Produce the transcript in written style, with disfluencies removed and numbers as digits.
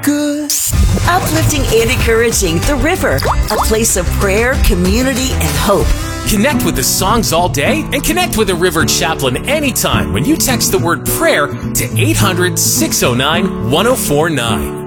good. Uplifting and encouraging The River, a place of prayer, community, and hope. Connect with the songs all day and connect with the River Chaplain anytime when you text the word prayer to 800-609-1049.